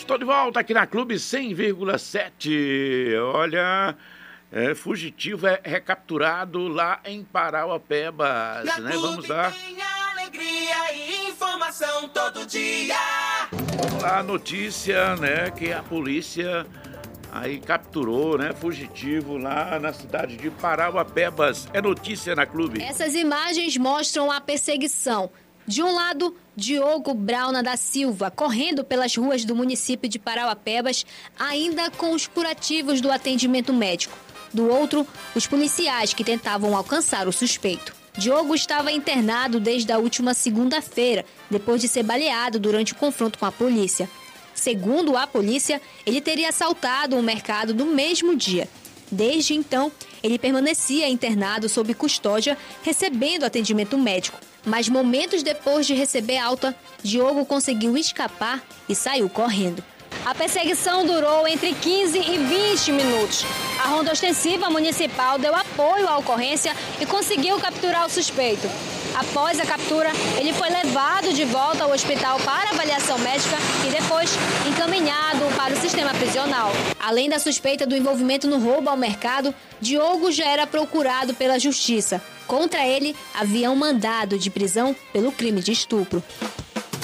estou de volta aqui na Clube 100,7. Olha, fugitivo é recapturado lá em Parauapebas, né? Vamos lá. Tem alegria e informação todo dia. Vamos lá, a notícia, né, que a polícia aí capturou, né, fugitivo lá na cidade de Parauapebas. É notícia na Clube. Essas imagens mostram a perseguição. De um lado, Diogo Brauna da Silva, correndo pelas ruas do município de Parauapebas, ainda com os curativos do atendimento médico. Do outro, os policiais que tentavam alcançar o suspeito. Diogo estava internado desde a última segunda-feira, depois de ser baleado durante o confronto com a polícia. Segundo a polícia, ele teria assaltado um mercado no mesmo dia. Desde então, ele permanecia internado sob custódia, recebendo atendimento médico. Mas momentos depois de receber alta, Diogo conseguiu escapar e saiu correndo. A perseguição durou entre 15 e 20 minutos. A Ronda Ostensiva Municipal deu apoio à ocorrência e conseguiu capturar o suspeito. Após a captura, ele foi levado de volta ao hospital para avaliação médica e depois encaminhado para o sistema prisional. Além da suspeita do envolvimento no roubo ao mercado, Diogo já era procurado pela justiça. Contra ele, havia um mandado de prisão pelo crime de estupro.